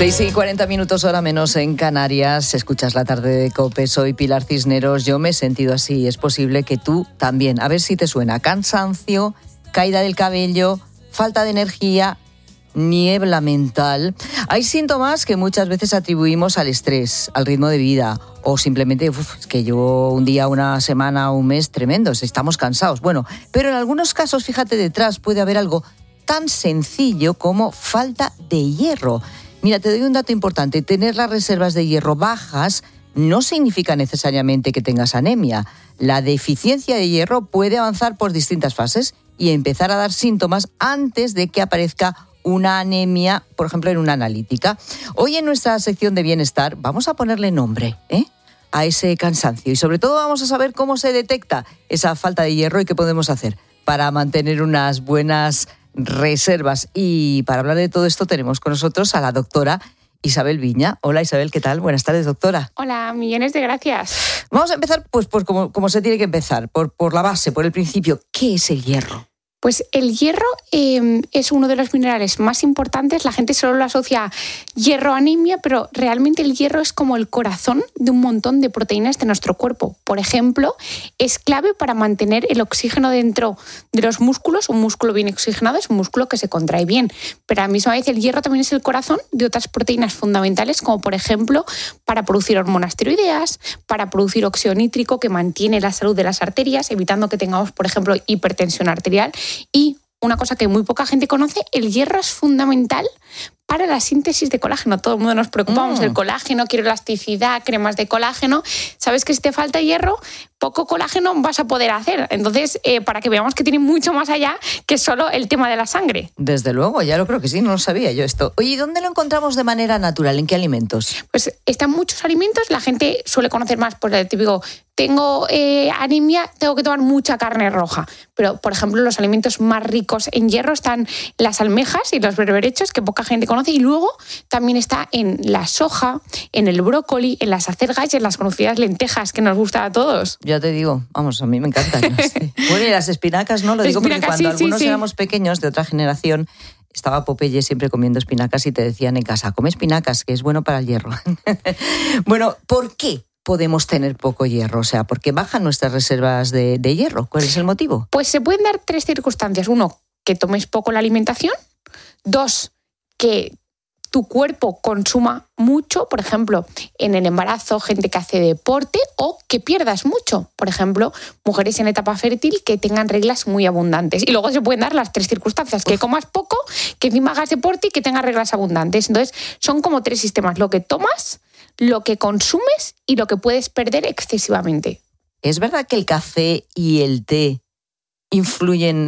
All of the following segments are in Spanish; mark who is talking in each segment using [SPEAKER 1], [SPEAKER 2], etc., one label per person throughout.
[SPEAKER 1] 6:40 hora menos en Canarias. Escuchas la tarde de COPE. Soy Pilar Cisneros. Yo me he sentido así. Es posible que tú también. A ver si te suena. Cansancio, caída del cabello, falta de energía, niebla mental. Hay síntomas que muchas veces atribuimos al estrés, al ritmo de vida o simplemente es que llevo un día, una semana, un mes tremendos. Estamos cansados. Bueno, pero en algunos casos, fíjate, detrás puede haber algo tan sencillo como falta de hierro. Mira, te doy un dato importante. Tener las reservas de hierro bajas no significa necesariamente que tengas anemia. La deficiencia de hierro puede avanzar por distintas fases y empezar a dar síntomas antes de que aparezca una anemia, por ejemplo, en una analítica. Hoy en nuestra sección de bienestar vamos a ponerle nombre, a ese cansancio y sobre todo vamos a saber cómo se detecta esa falta de hierro y qué podemos hacer para mantener unas buenas reservas. Y para hablar de todo esto tenemos con nosotros a la doctora Isabel Viña. Hola Isabel, ¿qué tal? Buenas tardes, doctora.
[SPEAKER 2] Hola, millones de gracias.
[SPEAKER 1] Vamos a empezar pues como se tiene que empezar, por la base, por el principio. ¿Qué es el hierro?
[SPEAKER 2] Pues el hierro es uno de los minerales más importantes. La gente solo lo asocia a hierro-anemia, pero realmente el hierro es como el corazón de un montón de proteínas de nuestro cuerpo. Por ejemplo, es clave para mantener el oxígeno dentro de los músculos. Un músculo bien oxigenado es un músculo que se contrae bien, pero a la misma vez el hierro también es el corazón de otras proteínas fundamentales, como por ejemplo para producir hormonas tiroideas, para producir óxido nítrico que mantiene la salud de las arterias, evitando que tengamos, por ejemplo, hipertensión arterial. Y una cosa que muy poca gente conoce, el hierro es fundamental para la síntesis de colágeno. Todo el mundo nos preocupamos del colágeno, quiero elasticidad, cremas de colágeno. ¿Sabes que si te falta hierro, poco colágeno vas a poder hacer? Entonces, para que veamos que tiene mucho más allá que solo el tema de la sangre.
[SPEAKER 1] Desde luego, ya lo creo que sí, no lo sabía yo esto. Oye, ¿y dónde lo encontramos de manera natural? ¿En qué alimentos?
[SPEAKER 2] Pues están muchos alimentos. La gente suele conocer más, pues el típico, tengo anemia, tengo que tomar mucha carne roja. Pero, por ejemplo, los alimentos más ricos en hierro están las almejas y los berberechos, que poca gente conoce. Y luego también está en la soja, en el brócoli, en las acelgas y en las conocidas lentejas, que nos gustan a todos.
[SPEAKER 1] Ya te digo, vamos, a mí me encantan. Bueno, y las espinacas, ¿no? Lo digo porque cuando algunos éramos pequeños, de otra generación, estaba Popeye siempre comiendo espinacas y te decían en casa, come espinacas, que es bueno para el hierro. Bueno, ¿por qué podemos tener poco hierro? O sea, ¿por qué bajan nuestras reservas de hierro? ¿Cuál es el motivo?
[SPEAKER 2] Pues se pueden dar 3 circunstancias. 1, que tomes poco la alimentación. 2, que tu cuerpo consuma mucho, por ejemplo, en el embarazo, gente que hace deporte, o que pierdas mucho. Por ejemplo, mujeres en etapa fértil que tengan reglas muy abundantes. Y luego se pueden dar las 3 circunstancias, que comas poco, que encima hagas deporte y que tengas reglas abundantes. Entonces, son como 3 sistemas: lo que tomas, lo que consumes y lo que puedes perder excesivamente.
[SPEAKER 1] ¿Es verdad que el café y el té influyen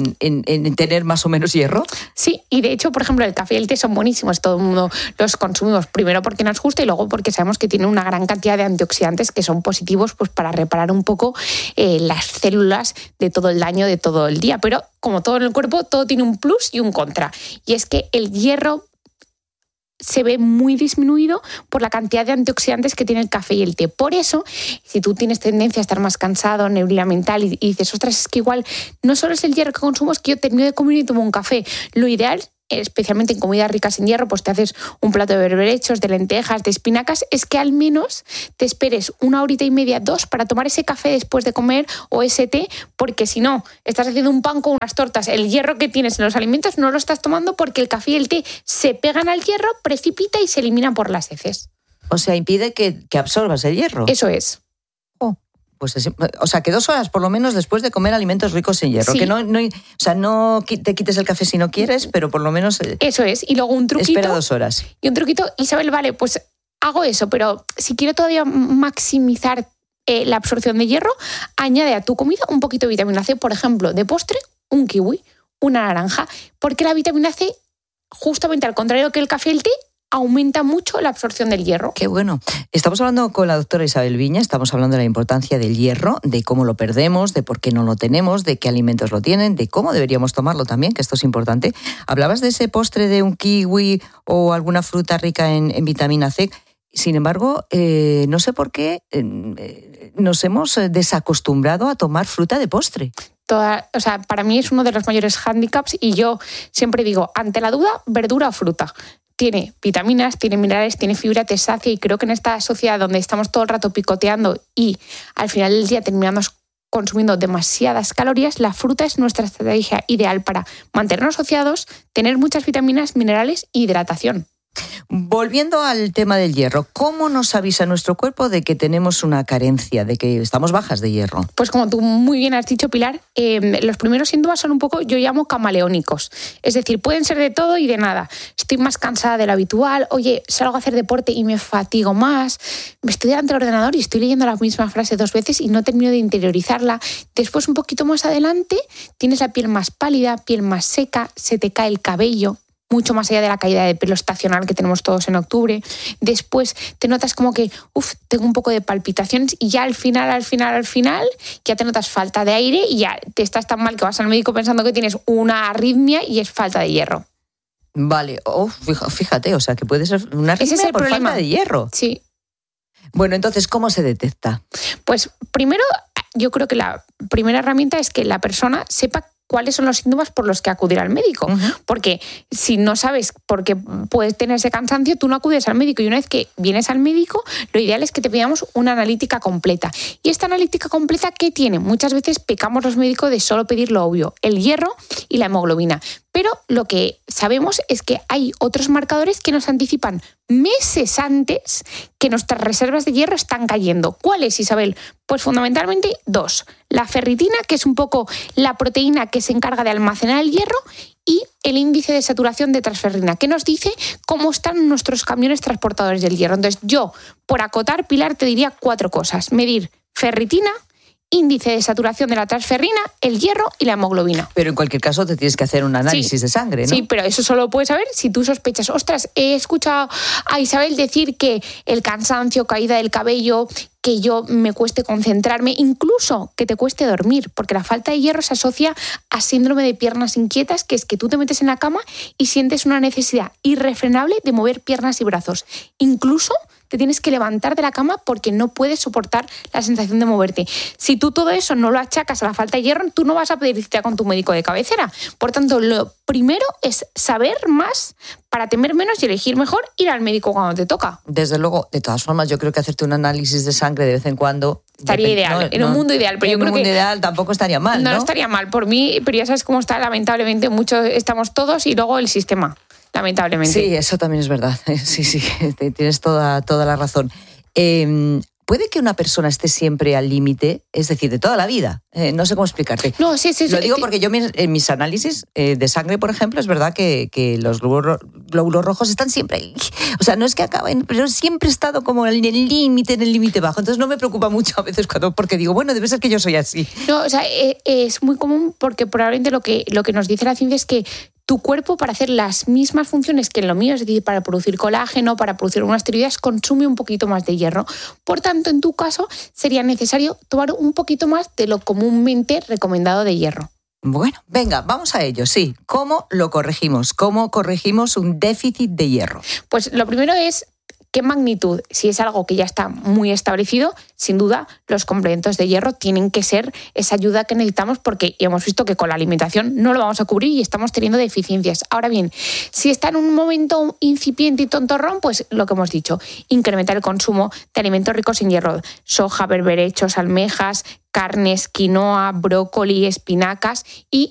[SPEAKER 1] en tener más o menos hierro?
[SPEAKER 2] Sí, y de hecho, por ejemplo, el café y el té son buenísimos. Todo el mundo los consumimos primero porque nos gusta y luego porque sabemos que tienen una gran cantidad de antioxidantes que son positivos, pues, para reparar un poco las células de todo el daño de todo el día. Pero como todo en el cuerpo, todo tiene un plus y un contra. Y es que el hierro se ve muy disminuido por la cantidad de antioxidantes que tiene el café y el té. Por eso, si tú tienes tendencia a estar más cansado, neblina mental, y dices, ostras, es que igual no solo es el hierro que consumo, es que yo termino de comer y tomo un café. Lo ideal, especialmente en comidas ricas en hierro, pues te haces un plato de berberechos, de lentejas, de espinacas, es que al menos te esperes 1 horita y media, 2, para tomar ese café después de comer o ese té, porque si no, estás haciendo un pan con unas tortas, el hierro que tienes en los alimentos no lo estás tomando porque el café y el té se pegan al hierro, precipita y se eliminan por las heces.
[SPEAKER 1] O sea, impide que absorbas el hierro.
[SPEAKER 2] Eso es.
[SPEAKER 1] Pues o sea, que 2 horas por lo menos después de comer alimentos ricos en hierro. Sí. Que no te quites el café si no quieres, pero por lo menos
[SPEAKER 2] eso es. Y luego un truquito.
[SPEAKER 1] Espera 2 horas.
[SPEAKER 2] Y un truquito, Isabel, vale, pues hago eso, pero si quiero todavía maximizar la absorción de hierro, añade a tu comida un poquito de vitamina C, por ejemplo, de postre, un kiwi, una naranja, porque la vitamina C, justamente al contrario que el café y el té, aumenta mucho la absorción del hierro.
[SPEAKER 1] Qué bueno. Estamos hablando con la doctora Isabel Viña, estamos hablando de la importancia del hierro, de cómo lo perdemos, de por qué no lo tenemos, de qué alimentos lo tienen, de cómo deberíamos tomarlo también, que esto es importante. Hablabas de ese postre de un kiwi o alguna fruta rica en vitamina C. Sin embargo, no sé por qué nos hemos desacostumbrado a tomar fruta de postre.
[SPEAKER 2] Para mí es uno de los mayores hándicaps y yo siempre digo, ante la duda, verdura o fruta. tiene vitaminas, tiene minerales, tiene fibra, te sacia, y creo que en esta sociedad donde estamos todo el rato picoteando y al final del día terminamos consumiendo demasiadas calorías, la fruta es nuestra estrategia ideal para mantenernos saciados, tener muchas vitaminas, minerales e hidratación.
[SPEAKER 1] Volviendo al tema del hierro, ¿cómo nos avisa nuestro cuerpo de que tenemos una carencia, de que estamos bajas de hierro?
[SPEAKER 2] Pues como tú muy bien has dicho, Pilar, los primeros síntomas son un poco, yo llamo camaleónicos. Es decir, pueden ser de todo y de nada. Estoy más cansada de lo habitual, oye, salgo a hacer deporte y me fatigo más, me estoy delante del ordenador y estoy leyendo la misma frase 2 veces y no termino de interiorizarla. Después, un poquito más adelante, tienes la piel más pálida, piel más seca, se te cae el cabello, mucho más allá de la caída de pelo estacional que tenemos todos en octubre. Después te notas como que, tengo un poco de palpitaciones, y ya al final, ya te notas falta de aire y ya te estás tan mal que vas al médico pensando que tienes una arritmia y es falta de hierro.
[SPEAKER 1] Vale, fíjate, o sea, que puede ser una arritmia por falta de hierro.
[SPEAKER 2] Sí.
[SPEAKER 1] Bueno, entonces, ¿cómo se detecta?
[SPEAKER 2] Pues primero, yo creo que la primera herramienta es que la persona sepa cuáles son los síntomas por los que acudir al médico. Uh-huh. Porque si no sabes por qué puedes tener ese cansancio, tú no acudes al médico. Y una vez que vienes al médico, lo ideal es que te pidamos una analítica completa. ¿Y esta analítica completa qué tiene? Muchas veces pecamos los médicos de solo pedir lo obvio, el hierro y la hemoglobina. Pero lo que sabemos es que hay otros marcadores que nos anticipan meses antes que nuestras reservas de hierro están cayendo. ¿Cuáles, Isabel? Pues fundamentalmente 2. La ferritina, que es un poco la proteína que se encarga de almacenar el hierro, y el índice de saturación de transferrina, que nos dice cómo están nuestros camiones transportadores del hierro. Entonces yo, por acotar, Pilar, te diría 4 cosas. Medir ferritina, índice de saturación de la transferrina, el hierro y la hemoglobina.
[SPEAKER 1] Pero en cualquier caso te tienes que hacer un análisis de sangre, ¿no?
[SPEAKER 2] Sí, pero eso solo lo puedes saber si tú sospechas. Ostras, he escuchado a Isabel decir que el cansancio, caída del cabello, que yo me cueste concentrarme, incluso que te cueste dormir, porque la falta de hierro se asocia a síndrome de piernas inquietas, que es que tú te metes en la cama y sientes una necesidad irrefrenable de mover piernas y brazos. Incluso te tienes que levantar de la cama porque no puedes soportar la sensación de moverte. Si tú todo eso no lo achacas a la falta de hierro, tú no vas a pedir cita con tu médico de cabecera. Por tanto, lo primero es saber más para temer menos y elegir mejor ir al médico cuando te toca.
[SPEAKER 1] Desde luego, de todas formas, yo creo que hacerte un análisis de sangre de vez en cuando
[SPEAKER 2] estaría ideal, en un mundo ideal. Pero yo creo que en un mundo
[SPEAKER 1] ideal tampoco estaría mal, ¿no?
[SPEAKER 2] No estaría mal por mí, pero ya sabes cómo está, lamentablemente, muchos estamos todos y luego el sistema. Lamentablemente.
[SPEAKER 1] Sí, eso también es verdad. Sí, tienes toda la razón. ¿Puede que una persona esté siempre al límite? Es decir, de toda la vida. No sé cómo explicarte.
[SPEAKER 2] No, sí.
[SPEAKER 1] Lo digo porque yo en mis análisis de sangre, por ejemplo, es verdad que los glóbulos rojos están siempre ahí. O sea, no es que acaben, pero siempre he estado como en el límite bajo. Entonces no me preocupa mucho a veces porque digo, bueno, debe ser que yo soy así.
[SPEAKER 2] No, o sea, es muy común porque probablemente lo que nos dice la ciencia es que tu cuerpo, para hacer las mismas funciones que en lo mío, es decir, para producir colágeno, para producir algunas tiroides, consume un poquito más de hierro. Por tanto, en tu caso, sería necesario tomar un poquito más de lo comúnmente recomendado de hierro.
[SPEAKER 1] Bueno, venga, vamos a ello, sí. ¿Cómo lo corregimos? ¿Cómo corregimos un déficit de hierro?
[SPEAKER 2] Pues lo primero es ¿qué magnitud? Si es algo que ya está muy establecido, sin duda los complementos de hierro tienen que ser esa ayuda que necesitamos, porque hemos visto que con la alimentación no lo vamos a cubrir y estamos teniendo deficiencias. Ahora bien, si está en un momento incipiente y tontorrón, pues lo que hemos dicho, incrementar el consumo de alimentos ricos en hierro, soja, berberechos, almejas, carnes, quinoa, brócoli, espinacas, y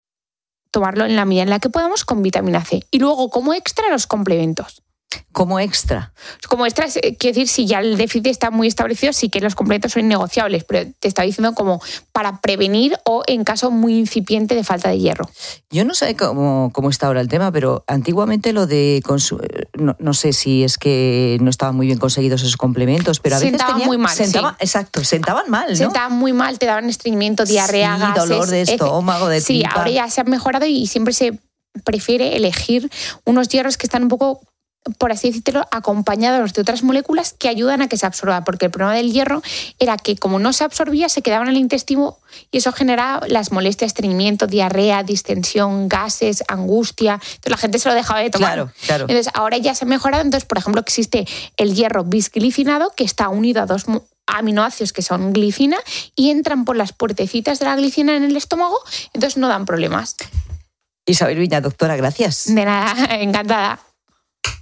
[SPEAKER 2] tomarlo en la medida en la que podamos con vitamina C. Y luego, como extra, los complementos.
[SPEAKER 1] Como extra.
[SPEAKER 2] Como extra, quiero decir, si ya el déficit está muy establecido, sí que los complementos son innegociables, pero te estaba diciendo como para prevenir o en caso muy incipiente de falta de hierro.
[SPEAKER 1] Yo no sé cómo está ahora el tema, pero antiguamente lo de no sé si es que no estaban muy bien conseguidos esos complementos, pero a veces
[SPEAKER 2] sentaban muy mal.
[SPEAKER 1] Exacto, sentaban mal, ¿no?
[SPEAKER 2] Sentaban muy mal, te daban estreñimiento, diarrea,
[SPEAKER 1] sí,
[SPEAKER 2] gases,
[SPEAKER 1] dolor de estómago, de
[SPEAKER 2] tripa. Sí, ahora ya se han mejorado y siempre se prefiere elegir unos hierros que están un poco, por así decirlo, acompañados de otras moléculas que ayudan a que se absorba, porque el problema del hierro era que como no se absorbía, se quedaba en el intestino y eso generaba las molestias, estreñimiento, diarrea, distensión, gases, angustia. Entonces la gente se lo dejaba de tomar.
[SPEAKER 1] Claro.
[SPEAKER 2] Entonces ahora ya se ha mejorado. Entonces, por ejemplo, existe el hierro bisglicinado, que está unido a 2 aminoácidos que son glicina y entran por las puertecitas de la glicina en el estómago, entonces no dan problemas.
[SPEAKER 1] Isabel Viña, doctora, gracias.
[SPEAKER 2] De nada, encantada.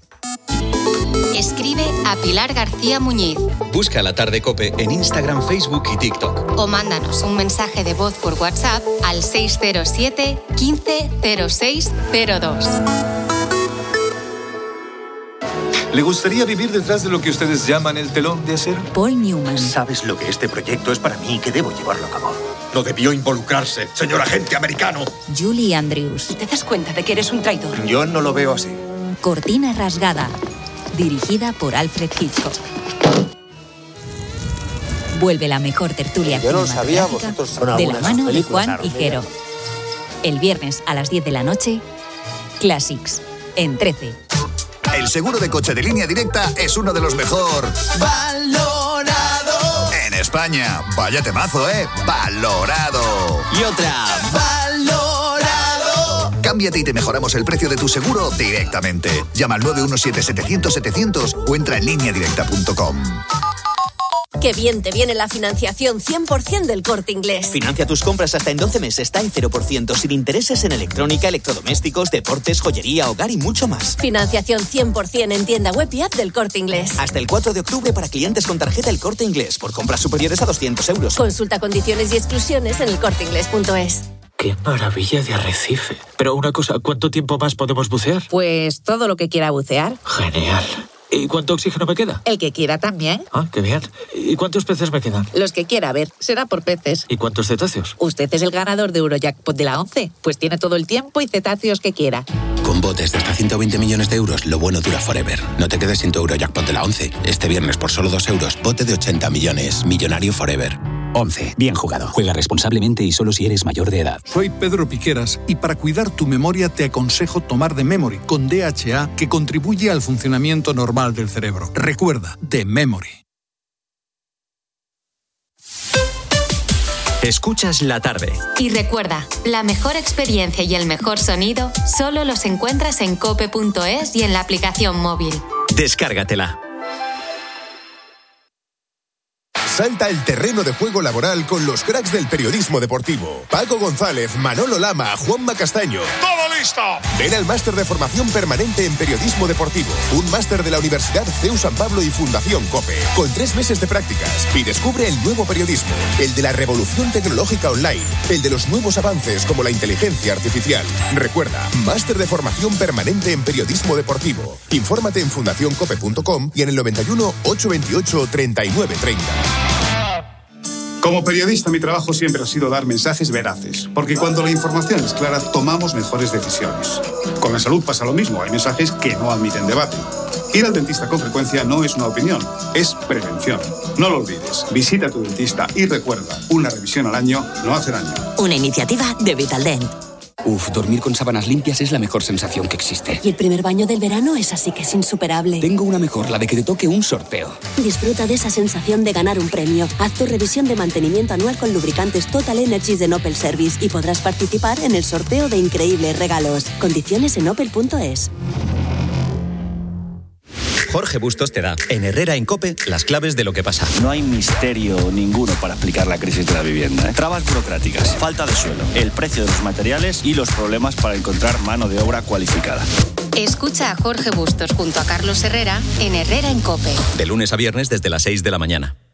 [SPEAKER 3] Escribe a Pilar García Muñiz.
[SPEAKER 4] Busca La Tarde COPE en Instagram, Facebook y TikTok.
[SPEAKER 3] O mándanos un mensaje de voz por WhatsApp al 607 15 06 02.
[SPEAKER 5] ¿Le gustaría vivir detrás de lo que ustedes llaman el telón de acero?
[SPEAKER 6] Paul Newman.
[SPEAKER 7] ¿Sabes lo que este proyecto es para mí y que debo llevarlo a cabo?
[SPEAKER 8] No debió involucrarse, señor agente americano.
[SPEAKER 6] Julie Andrews.
[SPEAKER 9] ¿Te das cuenta de que eres un traidor?
[SPEAKER 7] Yo no lo veo así.
[SPEAKER 6] Cortina rasgada. Dirigida por Alfred Hitchcock. Vuelve la mejor tertulia cinematográfica de la mano de Juan Higuero. El viernes a las 10 de la noche, Classics, en 13.
[SPEAKER 10] El seguro de coche de Línea Directa es uno de los mejor valorado en España. Vaya temazo, ¿eh? Valorado.
[SPEAKER 11] Y otra.
[SPEAKER 10] Valorado. Cámbiate y te mejoramos el precio de tu seguro directamente. Llama al 917-700-700 o entra en lineadirecta.com.
[SPEAKER 12] Qué bien te viene la financiación 100% del Corte Inglés.
[SPEAKER 11] Financia tus compras hasta en 12 meses, está en 0%, sin intereses en electrónica, electrodomésticos, deportes, joyería, hogar y mucho más.
[SPEAKER 12] Financiación 100% en tienda web y app del Corte Inglés.
[SPEAKER 11] Hasta el 4 de octubre para clientes con tarjeta El Corte Inglés, por compras superiores a 200 euros.
[SPEAKER 12] Consulta condiciones y exclusiones en elcorteinglés.es.
[SPEAKER 13] ¡Qué maravilla de arrecife! Pero una cosa, ¿cuánto tiempo más podemos bucear?
[SPEAKER 14] Pues todo lo que quiera bucear.
[SPEAKER 13] Genial. ¿Y cuánto oxígeno me queda?
[SPEAKER 14] El que quiera también.
[SPEAKER 13] Ah, qué bien. ¿Y cuántos peces me quedan?
[SPEAKER 14] Los que quiera, a ver, será por peces.
[SPEAKER 13] ¿Y cuántos cetáceos?
[SPEAKER 14] Usted es el ganador de Eurojackpot de la 11, pues tiene todo el tiempo y cetáceos que quiera.
[SPEAKER 15] Con botes de hasta 120 millones de euros, lo bueno dura forever. No te quedes sin tu Eurojackpot de la 11. Este viernes por solo 2 euros, bote de 80 millones. Millonario forever.
[SPEAKER 16] 11. Bien jugado. Juega responsablemente y solo si eres mayor de edad.
[SPEAKER 17] Soy Pedro Piqueras y para cuidar tu memoria te aconsejo tomar The Memory con DHA, que contribuye al funcionamiento normal del cerebro. Recuerda, The Memory.
[SPEAKER 4] Escuchas La Tarde.
[SPEAKER 3] Y recuerda, la mejor experiencia y el mejor sonido solo los encuentras en cope.es y en la aplicación móvil.
[SPEAKER 4] Descárgatela.
[SPEAKER 18] Salta al terreno de juego laboral con los cracks del periodismo deportivo. Paco González, Manolo Lama, Juanma Castaño.
[SPEAKER 19] ¡Todo listo!
[SPEAKER 18] Ven al máster de formación permanente en periodismo deportivo. Un máster de la Universidad CEU San Pablo y Fundación COPE. Con 3 meses de prácticas. Y descubre el nuevo periodismo. El de la revolución tecnológica online. El de los nuevos avances como la inteligencia artificial. Recuerda, máster de formación permanente en periodismo deportivo. Infórmate en fundacioncope.com y en el 91 828 3930.
[SPEAKER 20] Como periodista, mi trabajo siempre ha sido dar mensajes veraces, porque cuando la información es clara, tomamos mejores decisiones. Con la salud pasa lo mismo, hay mensajes que no admiten debate. Ir al dentista con frecuencia no es una opinión, es prevención. No lo olvides, visita a tu dentista y recuerda, una revisión al año no hace daño.
[SPEAKER 6] Una iniciativa de Vitaldent.
[SPEAKER 16] Dormir con sábanas limpias es la mejor sensación que existe.
[SPEAKER 12] Y el primer baño del verano es así que es insuperable.
[SPEAKER 16] Tengo una mejor, la de que te toque un sorteo.
[SPEAKER 12] Disfruta de esa sensación de ganar un premio. Haz tu revisión de mantenimiento anual con lubricantes Total Energies de Opel Service y podrás participar en el sorteo de increíbles regalos. Condiciones en opel.es.
[SPEAKER 4] Jorge Bustos te da, en Herrera en COPE, las claves de lo que pasa.
[SPEAKER 21] No hay misterio ninguno para explicar la crisis de la vivienda. Trabas burocráticas, falta de suelo, el precio de los materiales y los problemas para encontrar mano de obra cualificada.
[SPEAKER 3] Escucha a Jorge Bustos junto a Carlos Herrera en Herrera en COPE.
[SPEAKER 4] De lunes a viernes desde las 6 de la mañana.